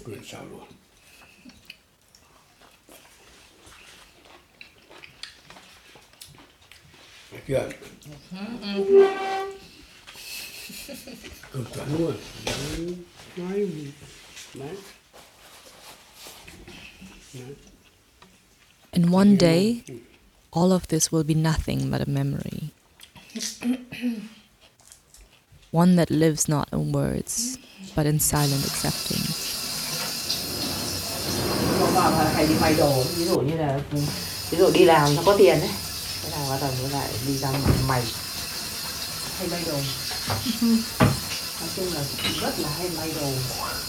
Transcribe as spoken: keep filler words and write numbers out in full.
Quyển sao luôn. Được chưa? Cực chuẩn luôn. Đấy, nói đấy. Đấy. And one day, all of this will be nothing but a memory. One that lives not in words, but in silent acceptance. Hay đi may đồ, ví dụ như là ví dụ đi làm nó có tiền đấy, thế là bắt đầu mới lại đi ra mày hay may đồ. Nói chung là rất là hay may đồ.